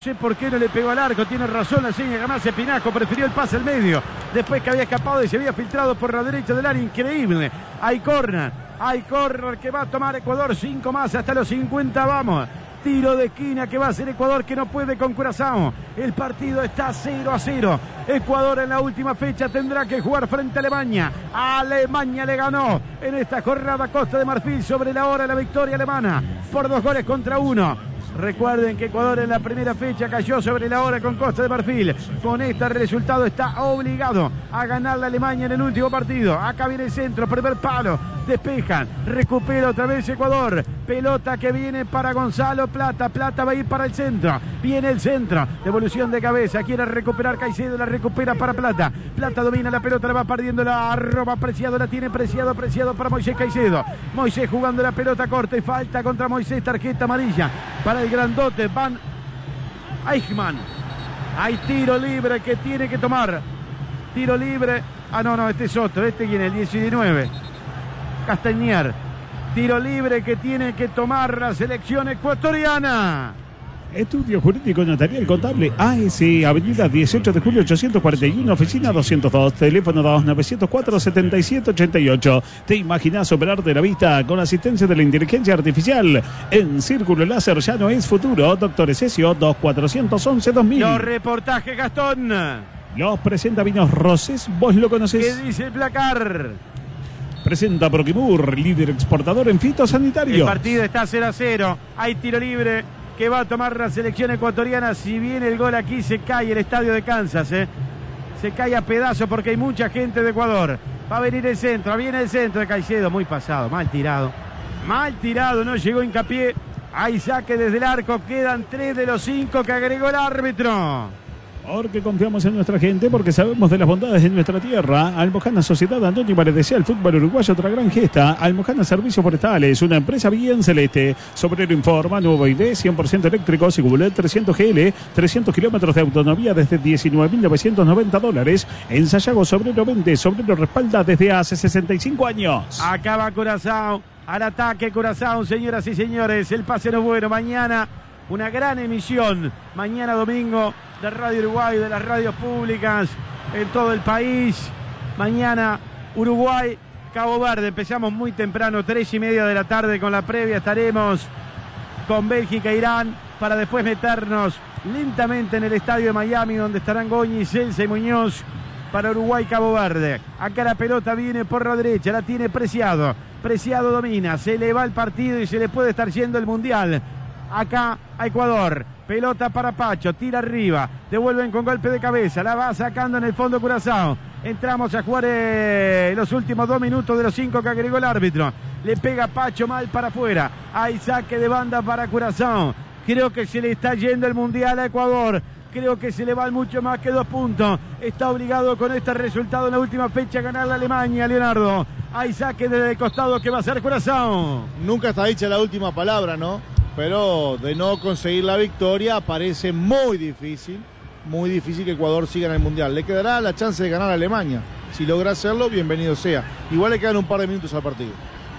No sé por qué no le pegó al arco, tiene razón la seña Gamás Espinaco, prefirió el pase al medio, después que había escapado y se había filtrado por la derecha del área, increíble. Hay corner que va a tomar Ecuador, 5 más hasta los 50, vamos. Tiro de esquina que va a hacer Ecuador, que no puede con Curazao. El partido está 0-0. Ecuador en la última fecha tendrá que jugar frente a Alemania. Alemania le ganó en esta jornada Costa de Marfil sobre la hora de la victoria alemana por 2-1. Recuerden que Ecuador en la primera fecha cayó sobre la hora con Costa de Marfil. Con este resultado está obligado a ganar la Alemania en el último partido. Acá viene el centro, primer palo. Despejan, recupera otra vez Ecuador. Pelota que viene para Gonzalo Plata. Plata va a ir para el centro. Viene el centro. Devolución de cabeza. Quiere recuperar Caicedo. La recupera para Plata. Plata domina la pelota. La va perdiendo. La roba Preciado. La tiene Preciado. Preciado para Moisés Caicedo. Moisés jugando la pelota corta y falta contra Moisés. Tarjeta amarilla para el grandote Van Eichmann. Hay tiro libre que tiene que tomar. Tiro libre. Ah, no, este es otro. Este quién es, el 19. Castañer. Tiro libre que tiene que tomar la selección ecuatoriana. Estudio Jurídico Notarial Contable AS, Avenida 18 de Julio 841, Oficina 202, teléfono 2904-7788. ¿Te imaginas operarte la vista con asistencia de la inteligencia artificial? En Círculo Láser ya no es futuro. Doctor Esesio 2411-2000. Los reportajes, Gastón. Los presenta Vinos Rosés, vos lo conocés. ¿Qué dice el placar? Presenta Proquimur, líder exportador en fitosanitario. El partido está 0-0. Hay tiro libre que va a tomar la selección ecuatoriana. Si viene el gol aquí, se cae el estadio de Kansas, se cae a pedazos porque hay mucha gente de Ecuador. Va a venir el centro, viene el centro de Caicedo, muy pasado, mal tirado, no llegó Hincapié. Hay saque desde el arco, quedan 3 de los 5 que agregó el árbitro. Porque confiamos en nuestra gente, porque sabemos de las bondades de nuestra tierra. Almojana Sociedad Anónima le desea al fútbol uruguayo otra gran gesta. Almojana Servicios Forestales, una empresa bien celeste. Sobrero informa, nuevo ID, 100% eléctrico, Sigubulet 300 GL, 300 kilómetros de autonomía desde $19.990. En Sayago, Sobrero vende, Sobrero respalda desde hace 65 años. Acaba Curazao, al ataque Curazao, señoras y señores. El pase no es bueno, mañana una gran emisión, mañana domingo, de Radio Uruguay, de las radios públicas en todo el país. Mañana Uruguay, Cabo Verde. Empezamos muy temprano, 3:30 de la tarde con la previa. Estaremos con Bélgica, Irán, para después meternos lentamente en el estadio de Miami, donde estarán Goñi, Celsa y Muñoz para Uruguay, Cabo Verde. Acá la pelota viene por la derecha, la tiene Preciado. Preciado domina, se le va el partido y se le puede estar yendo el Mundial. Acá a Ecuador, pelota para Pacho, tira arriba, devuelven con golpe de cabeza, la va sacando en el fondo Curazao. Entramos a jugar los últimos 2 minutos de los 5 que agregó el árbitro. Le pega Pacho mal para afuera, hay saque de banda para Curazao. Creo que se le está yendo el Mundial a Ecuador. Creo que se le van mucho más que 2 puntos. Está obligado con este resultado en la última fecha a ganar la Alemania, Leonardo. Hay saque desde el costado que va a ser Curazao. Nunca está dicha la última palabra, ¿no? Pero de no conseguir la victoria parece muy difícil que Ecuador siga en el Mundial. Le quedará la chance de ganar a Alemania. Si logra hacerlo, bienvenido sea. Igual le quedan un par de minutos al partido.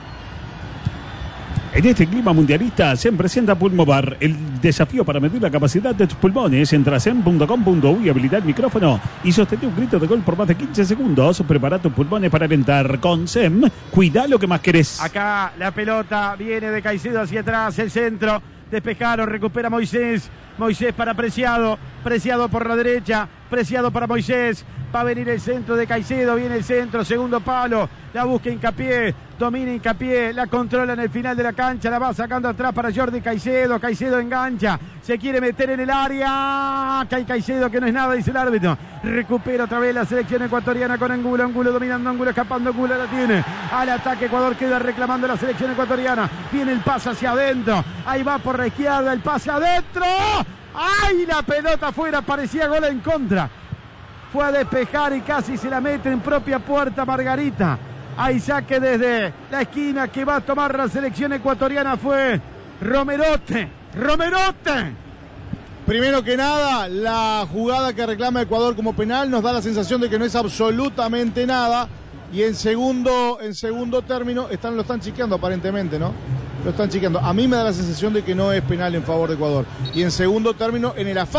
En este clima mundialista se presenta Pulmovar, el desafío para medir la capacidad de tus pulmones. Entra a sem.com.uy, habilita el micrófono y sostén un grito de gol por más de 15 segundos. Prepara tus pulmones para alentar. Con Sem, cuida lo que más querés. Acá la pelota viene de Caicedo hacia atrás, el centro. Despejaron, recupera Moisés. Moisés para Preciado. Preciado por la derecha. Preciado para Moisés. Va a venir el centro de Caicedo. Viene el centro, segundo palo. La busca Hincapié. Domina Hincapié. La controla en el final de la cancha. La va sacando atrás para Jordi Caicedo. Caicedo engancha. Se quiere meter en el área. Cae Caicedo, que no es nada, dice el árbitro. Recupera otra vez la selección ecuatoriana con Angulo. Angulo dominando, Angulo escapando. Angulo la tiene. Al ataque Ecuador, queda reclamando la selección ecuatoriana. Viene el pase hacia adentro. Ahí va por la izquierda. El pase adentro. ¡Ay! La pelota afuera. Parecía gol en contra. Fue a despejar y casi se la mete en propia puerta Margarita. Hay saque desde la esquina que va a tomar la selección ecuatoriana. Fue Romerote. Primero que nada, la jugada que reclama Ecuador como penal nos da la sensación de que no es absolutamente nada. Y en segundo término, lo están chequeando aparentemente, ¿no? Lo están chequeando. A mí me da la sensación de que no es penal en favor de Ecuador. Y en segundo término, en el afán